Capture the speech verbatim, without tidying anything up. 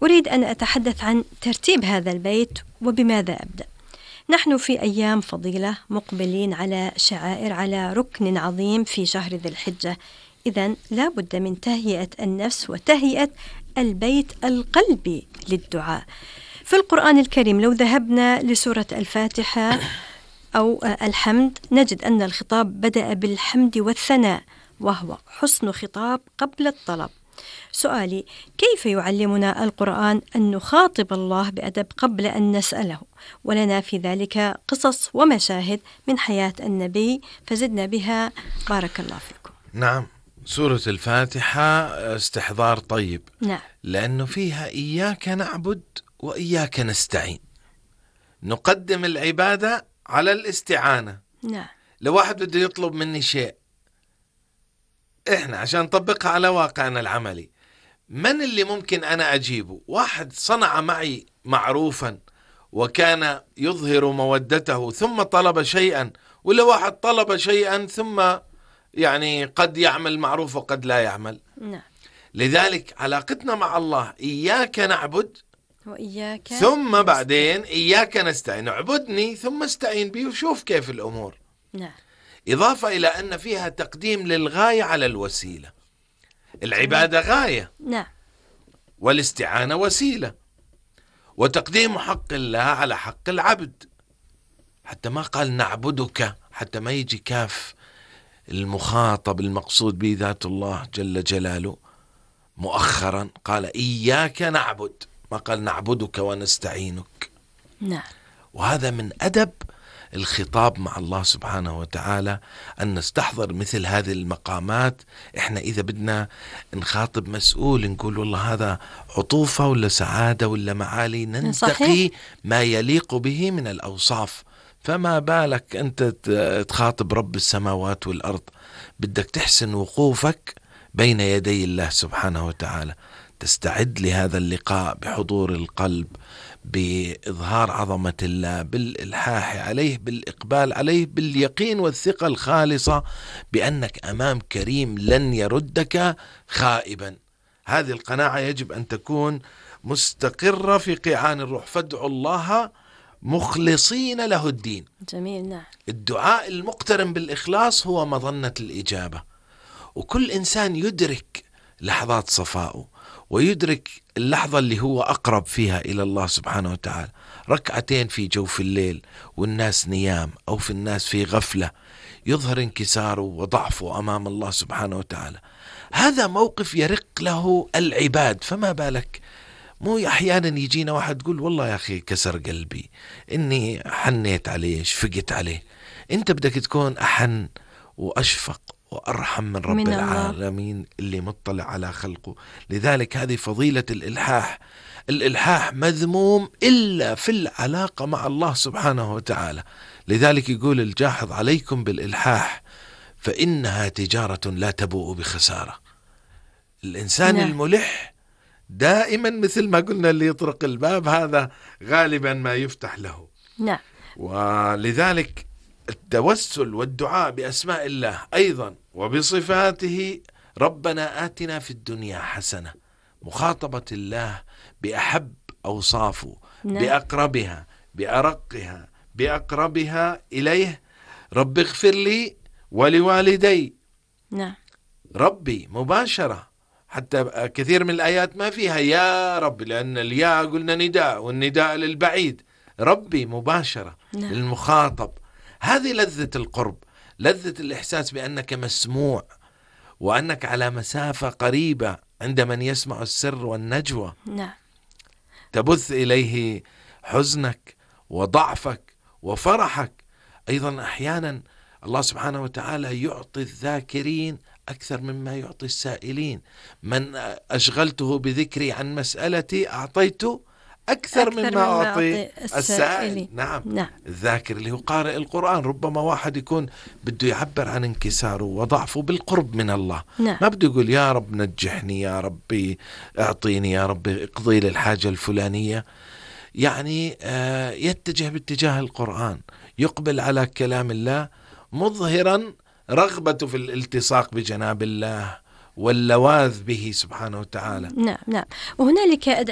أريد أن أتحدث عن ترتيب هذا البيت وبماذا أبدأ. نحن في أيام فضيلة مقبلين على شعائر، على ركن عظيم في شهر ذي الحجة، إذن لا بد من تهيئة النفس وتهيئة البيت القلبي للدعاء. في القرآن الكريم لو ذهبنا لسورة الفاتحة أو الحمد نجد أن الخطاب بدأ بالحمد والثناء، وهو حسن خطاب قبل الطلب. سؤالي: كيف يعلمنا القرآن أن نخاطب الله بأدب قبل أن نسأله؟ ولنا في ذلك قصص ومشاهد من حياة النبي فزدنا بها، بارك الله فيكم. نعم، سورة الفاتحة استحضار طيب. نعم. لأنه فيها إياك نعبد وإياك نستعين، نقدم العبادة على الاستعانة. نعم. لو واحد بده يطلب مني شيء، إحنا عشان نطبقها على واقعنا العملي، من اللي ممكن أنا أجيبه؟ واحد صنع معي معروفا وكان يظهر مودته ثم طلب شيئا، ولا واحد طلب شيئا ثم يعني قد يعمل معروف وقد لا يعمل. نعم. لذلك علاقتنا مع الله إياك نعبد وإياك ثم نستعين. بعدين إياك نستعين، اعبدني ثم استعين بي وشوف كيف الأمور. نعم. إضافة إلى أن فيها تقديم للغاية على الوسيلة. العبادة غاية، نعم، والاستعانة وسيلة، وتقديم حق الله على حق العبد. حتى ما قال نعبدك، حتى ما يجي كاف المخاطب المقصود به ذات الله جل جلاله مؤخرا، قال إياك نعبد، ما قال نعبدك ونستعينك. نعم. وهذا من أدب الخطاب مع الله سبحانه وتعالى، أن نستحضر مثل هذه المقامات. إحنا إذا بدنا نخاطب مسؤول نقول والله هذا عطوفة ولا سعادة ولا معالي، ننتقي صحيح. ما يليق به من الأوصاف. فما بالك أنت تخاطب رب السماوات والأرض، بدك تحسن وقوفك بين يدي الله سبحانه وتعالى، تستعد لهذا اللقاء بحضور القلب، بإظهار عظمة الله، بالإلحاح عليه، بالإقبال عليه، باليقين والثقة الخالصة بأنك أمام كريم لن يردك خائبا. هذه القناعة يجب أن تكون مستقرة في قيعان الروح. فادعوا الله مخلصين له الدين. جميل. نعم. الدعاء المقترن بالإخلاص هو مظنة الإجابة. وكل إنسان يدرك لحظات صفائه ويدرك اللحظة اللي هو أقرب فيها إلى الله سبحانه وتعالى، ركعتين في جوف الليل والناس نيام أو في الناس في غفلة، يظهر انكساره وضعفه أمام الله سبحانه وتعالى. هذا موقف يرق له العباد، فما بالك مو أحيانا يجينا واحد يقول والله يا أخي كسر قلبي إني حنيت عليه شفقت عليه. أنت بدك تكون أحن وأشفق وأرحم من رب من العالمين الله. اللي مطلع على خلقه. لذلك هذه فضيلة الإلحاح. الإلحاح مذموم إلا في العلاقة مع الله سبحانه وتعالى. لذلك يقول الجاحظ عليكم بالإلحاح فإنها تجارة لا تبوء بخسارة. الإنسان نعم. الملح دائما مثل ما قلنا اللي يطرق الباب هذا غالبا ما يفتح له. نعم. ولذلك التوسل والدعاء بأسماء الله أيضا وبصفاته. ربنا آتنا في الدنيا حسنة، مخاطبة الله بأحب أوصافه. نعم. بأقربها بأرقها بأقربها إليه. رب اغفر لي ولوالدي. نعم. ربي مباشرة، حتى كثير من الآيات ما فيها يا رب، لأن الياء قلنا نداء والنداء للبعيد. ربي مباشرة. نعم. للمخاطب. هذه لذة القرب، لذة الإحساس بأنك مسموع وأنك على مسافة قريبة عند من يسمع السر والنجوى. نعم. تبث إليه حزنك وضعفك وفرحك. أيضا أحيانا الله سبحانه وتعالى يعطي الذاكرين أكثر مما يعطي السائلين. من أشغلته بذكري عن مسألتي أعطيته أكثر, أكثر مما أعطي السائل. نعم. نعم. الذاكر اللي هو قارئ القرآن، ربما واحد يكون بده يعبر عن انكساره وضعفه بالقرب من الله. نعم. ما بده يقول يا رب نجحني، يا ربي أعطيني، يا ربي اقضي لي الحاجة الفلانية. يعني آه يتجه باتجاه القرآن، يقبل على كلام الله، مظهرا رغبته في الالتصاق بجناب الله واللواذ به سبحانه وتعالى. نعم. نعم. وهنالك